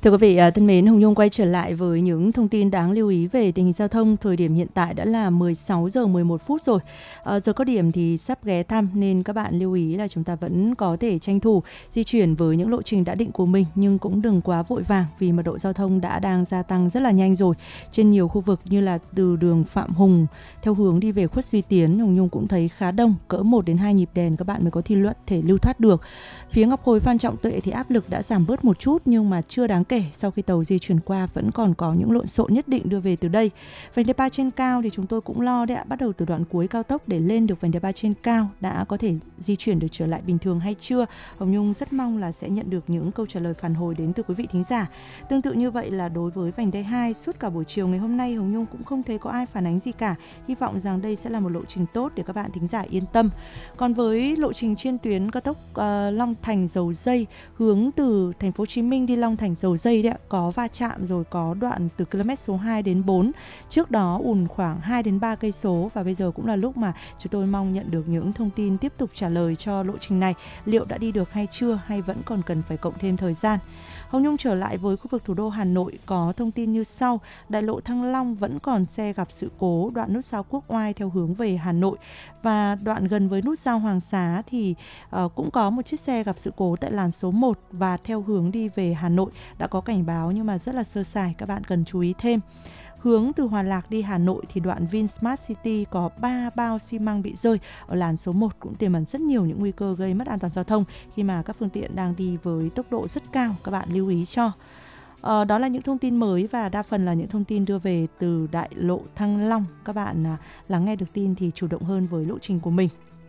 Thưa quý vị, thân mến, Hồng Nhung quay trở lại với những thông tin đáng lưu ý về tình hình giao thông. Thời điểm hiện tại đã là 16 giờ 11 phút rồi. Giờ cao điểm thì sắp ghé thăm nên các bạn lưu ý là chúng ta vẫn có thể tranh thủ di chuyển với những lộ trình đã định của mình, nhưng cũng đừng quá vội vàng vì mật độ giao thông đang gia tăng rất là nhanh rồi. Trên nhiều khu vực như là từ đường Phạm Hùng theo hướng đi về Khuất Duy Tiến, Hồng Nhung cũng thấy khá đông, cỡ 1 đến 2 nhịp đèn các bạn mới có thể lưu thoát được. Phía Ngọc Hồi Phan Trọng Tuệ thì áp lực đã giảm bớt một chút nhưng mà chưa đáng kể, sau khi tàu di chuyển qua vẫn còn có những lộn xộn nhất định đưa về từ đây. Vành đai 3 trên cao thì chúng tôi cũng lo đấy ạ, bắt đầu từ đoạn cuối cao tốc để lên được vành đai 3 trên cao đã có thể di chuyển được trở lại bình thường hay chưa? Hồng Nhung rất mong là sẽ nhận được những câu trả lời phản hồi đến từ quý vị thính giả. Tương tự như vậy là đối với vành đai 2, suốt cả buổi chiều ngày hôm nay Hồng Nhung cũng không thấy có ai phản ánh gì cả. Hy vọng rằng đây sẽ là một lộ trình tốt để các bạn thính giả yên tâm. Còn với lộ trình trên tuyến cao tốc Long Thành Dầu Dây hướng từ thành phố Hồ Chí Minh đi Long Thành Dầu Dây đấy, có va chạm rồi, có đoạn từ km số 2 đến 4. Trước đó ùn khoảng 2 đến 3 cây số và bây giờ cũng là lúc mà chúng tôi mong nhận được những thông tin tiếp tục trả lời cho lộ trình này, liệu đã đi được hay chưa hay vẫn còn cần phải cộng thêm thời gian. Hồng Nhung trở lại với khu vực thủ đô Hà Nội có thông tin như sau. Đại lộ Thăng Long vẫn còn xe gặp sự cố đoạn nút giao Quốc Oai theo hướng về Hà Nội, và đoạn gần với nút giao Hoàng Xá thì cũng có một chiếc xe gặp sự cố tại làn số 1 và theo hướng đi về Hà Nội đã có cảnh báo nhưng mà rất là sơ sài, các bạn cần chú ý thêm. Hướng từ Hòa Lạc đi Hà Nội thì đoạn Vinsmart City có 3 bao xi măng bị rơi ở làn số 1 cũng tiềm ẩn rất nhiều những nguy cơ gây mất an toàn giao thông khi mà các phương tiện đang đi với tốc độ rất cao, các bạn lưu ý cho. Đó là những thông tin mới và đa phần là những thông tin đưa về từ đại lộ Thăng Long. Các bạn lắng nghe được tin thì chủ động hơn với lộ trình của mình.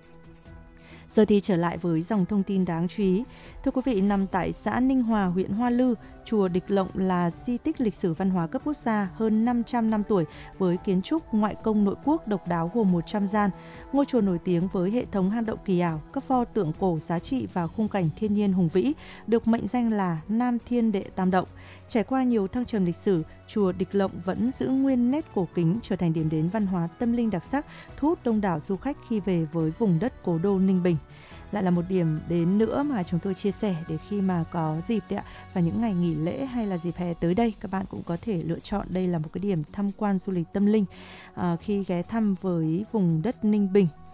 Giờ thì trở lại với dòng thông tin đáng chú ý. Thưa quý vị, nằm tại xã Ninh Hòa, huyện Hoa Lư, chùa Địch Lộng là di tích lịch sử văn hóa cấp quốc gia hơn 500 năm tuổi với kiến trúc ngoại công nội quốc độc đáo gồm 100 gian. Ngôi chùa nổi tiếng với hệ thống hang động kỳ ảo, các pho tượng cổ giá trị và khung cảnh thiên nhiên hùng vĩ, được mệnh danh là Nam Thiên Đệ Tam Động. Trải qua nhiều thăng trầm lịch sử, chùa Địch Lộng vẫn giữ nguyên nét cổ kính, trở thành điểm đến văn hóa tâm linh đặc sắc, thu hút đông đảo du khách khi về với vùng đất cố đô Ninh Bình. Lại là một điểm đến nữa mà chúng tôi chia sẻ để khi mà có dịp đấy ạ, và những ngày nghỉ lễ hay là dịp hè tới đây, các bạn cũng có thể lựa chọn đây là một cái điểm tham quan du lịch tâm linh khi ghé thăm với vùng đất Ninh Bình.